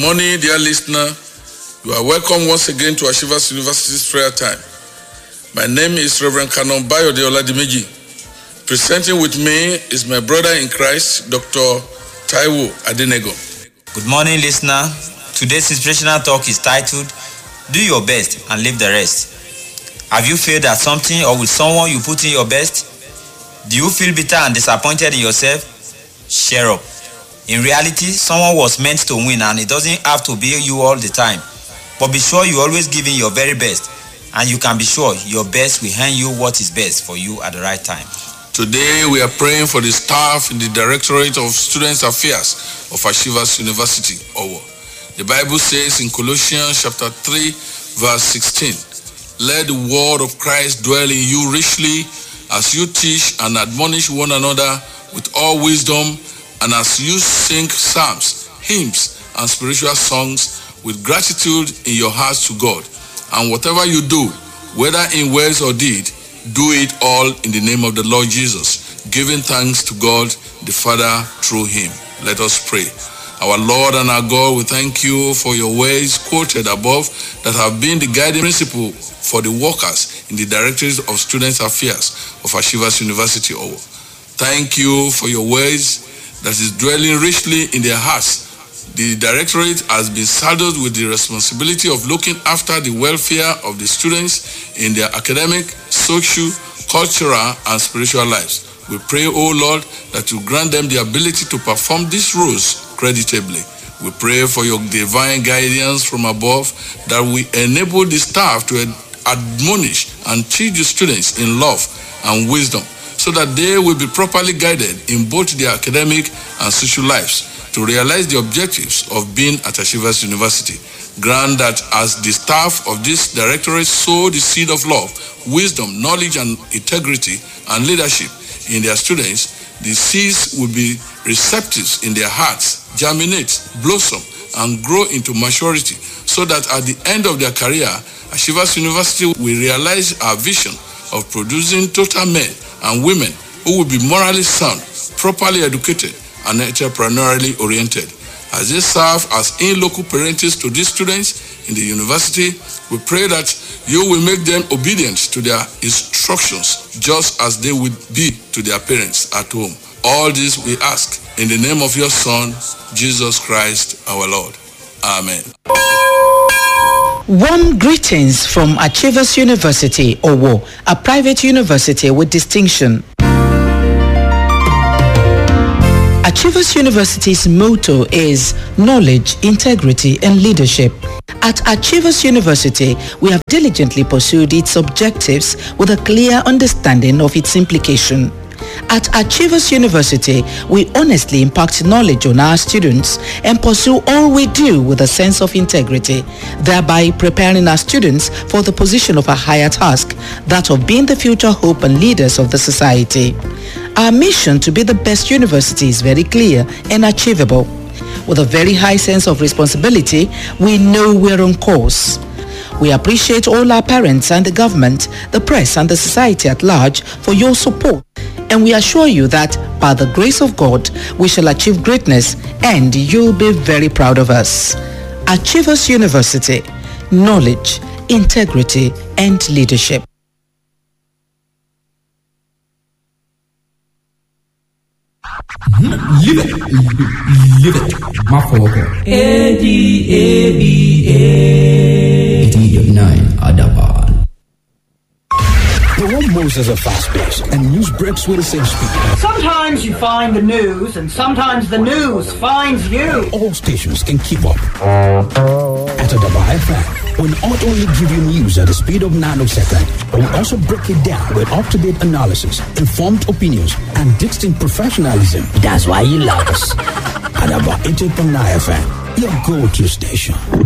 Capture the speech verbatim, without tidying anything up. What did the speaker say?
morning, dear listener. You are welcome once again to Achievers University's prayer time. My name is Reverend Canon Bayode Oladimeji. Presenting with me is my brother in Christ, Doctor Taiwo Adenego. Good morning, listener. Today's inspirational talk is titled, Do Your Best and Leave the Rest. Have you failed at something or with someone you put in your best? Do you feel bitter and disappointed in yourself? Cheer up. In reality, someone was meant to win and it doesn't have to be you all the time. But be sure you always give in your very best, and you can be sure your best will hand you what is best for you at the right time. Today we are praying for the staff in the Directorate of Students Affairs of Achievers University, Owo. The Bible says in Colossians chapter three, verse sixteen, let the word of Christ dwell in you richly as you teach and admonish one another with all wisdom, and as you sing psalms, hymns, and spiritual songs with gratitude in your hearts to God. And whatever you do, whether in words or deed, do it all in the name of the Lord Jesus, giving thanks to God the Father through him. Let us pray. Our Lord and our God, we thank you for your words quoted above that have been the guiding principle for the workers in the Directorate of Students Affairs of Achievers University, Owo. Thank you for your words that is dwelling richly in their hearts. The Directorate has been saddled with the responsibility of looking after the welfare of the students in their academic, social, cultural, and spiritual lives. We pray, O Lord, that you grant them the ability to perform these roles creditably. We pray for your divine guidance from above that we enable the staff to admonish and teach the students in love and wisdom, so that they will be properly guided in both their academic and social lives to realize the objectives of being at Achievers University. Grant that as the staff of this directorate sow the seed of love, wisdom, knowledge, and integrity and leadership in their students, the seeds will be receptive in their hearts, germinate, blossom, and grow into maturity, so that at the end of their career, Achievers University will realize our vision of producing total men and women who will be morally sound, properly educated, and entrepreneurially oriented. As they serve as in-local parents to these students in the university, we pray that you will make them obedient to their instructions, just as they would be to their parents at home. All this we ask in the name of your Son, Jesus Christ, our Lord. Amen. Warm greetings from Achievers University, Owo, a private university with distinction. Achievers University's motto is knowledge, integrity, and leadership. At Achievers University, we have diligently pursued its objectives with a clear understanding of its implication. At Achievers University, we honestly impact knowledge on our students and pursue all we do with a sense of integrity, thereby preparing our students for the position of a higher task, that of being the future hope and leaders of the society. Our mission to be the best university is very clear and achievable. With a very high sense of responsibility, we know we're on course. We appreciate all our parents and the government, the press and the society at large for your support. And we assure you that, by the grace of God, we shall achieve greatness and you'll be very proud of us. Achievers University, knowledge, integrity, and leadership. Live it, live it, Mafoko. A D A B A eighty-nine Adaban. The world moves at a fast pace, and news breaks with the same speed. Sometimes you find the news, and sometimes the news finds you. All stations can keep up. At Adaba F M, we'll not only give you news at the speed of nanosecond, but we'll also break it down with up-to-date analysis, informed opinions, and distinct professionalism. That's why you love us. Adaba eighty-eight point nine F M, your go-to station.